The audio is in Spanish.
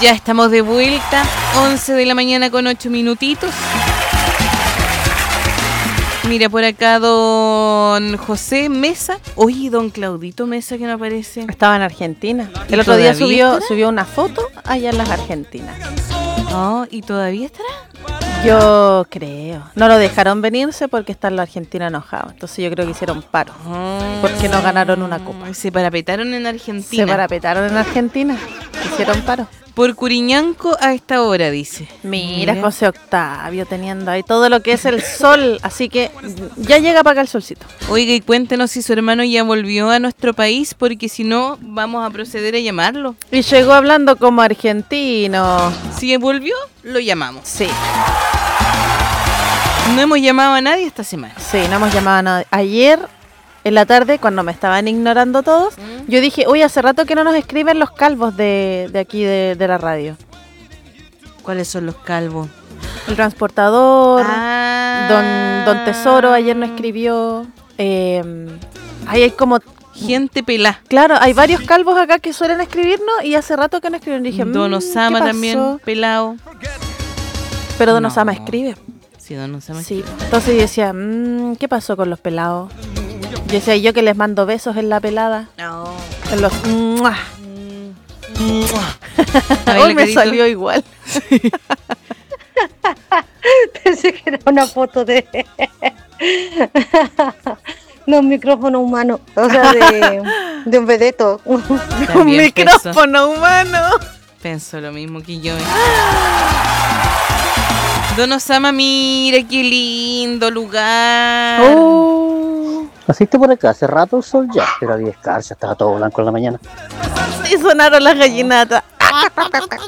Ya estamos de vuelta, 11 de la mañana con 8 minutitos. Mira, por acá don José Mesa. Oye, don Claudito Mesa que no aparece. Estaba en Argentina. ¿Y El otro día todavía subió una foto allá en las Argentinas. Oh, ¿y todavía estará? Yo creo. No lo dejaron venirse porque está en la Argentina enojado. Entonces yo creo que hicieron paro. Porque no ganaron una copa. Se parapetaron en Argentina. Se parapetaron en Argentina. Hicieron paro. Por Curiñanco a esta hora, dice. Mira, José Octavio teniendo ahí todo lo que es el sol. Así que ya llega para acá el solcito. Oiga, y cuéntenos si su hermano ya volvió a nuestro país, porque si no, vamos a proceder a llamarlo. Y llegó hablando como argentino. Si volvió, lo llamamos. Sí. No hemos llamado a nadie esta semana. Sí, no hemos llamado a nadie. Ayer, en la tarde, cuando me estaban ignorando todos, yo dije, uy, hace rato que no nos escriben los calvos de aquí de la radio. ¿Cuáles son los calvos? El transportador, don Tesoro ayer nos escribió. Ahí hay como... Gente pelá. Claro, hay varios calvos acá que suelen escribirnos y hace rato que no escriben. Dije, Don Osama ¿qué también, pasó? pelado. Pero Don No. Osama escribe. Sí, Don Osama. Sí, entonces yo decía, ¿qué pasó con los pelados? Yo decía, yo que les mando besos en la pelada. No. En los... ¡mua! A ver, Hoy me Carito. salió igual. Pensé que era una foto de un micrófono humano, o sea, de un vedeto. Un También micrófono humano. Pensó lo mismo que yo. Don Osama, mira qué lindo lugar. Naciste por acá, hace rato el sol ya, pero había escarcha, estaba todo blanco en la mañana. Y sonaron las gallinatas.